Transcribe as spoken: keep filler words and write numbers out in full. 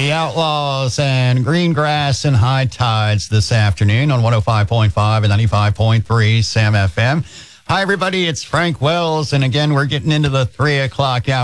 the Outlaws and Greengrass and High Tides this afternoon on one oh five point five and ninety-five point three Sam F M. Hi, everybody. It's Frank Wells. And again, we're getting into the three o'clock hour.